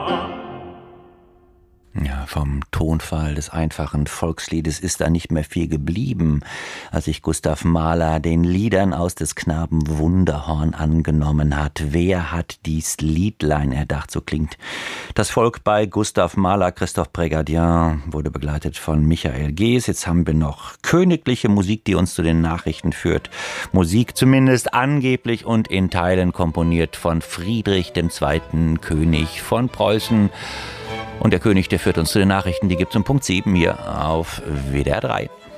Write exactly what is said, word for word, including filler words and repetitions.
Ja, vom Tonfall des einfachen Volksliedes ist da nicht mehr viel geblieben, als sich Gustav Mahler den Liedern aus des Knaben Wunderhorn angenommen hat. Wer hat dies Liedlein erdacht? So klingt das Volk bei Gustav Mahler. Christophe Prégardien wurde begleitet von Michael Gees. Jetzt haben wir noch königliche Musik, die uns zu den Nachrichten führt. Musik zumindest angeblich und in Teilen komponiert von Friedrich dem Zweiten, König von Preußen. Und der König, der führt uns zu den Nachrichten, die gibt es um Punkt sieben hier auf W D R drei.